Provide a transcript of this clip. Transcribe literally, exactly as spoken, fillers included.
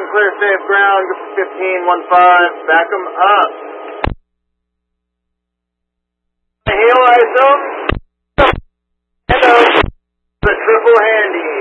clear safe ground, group fifteen, one five, back 'em up. Heel I S O. Hello. The triple handy.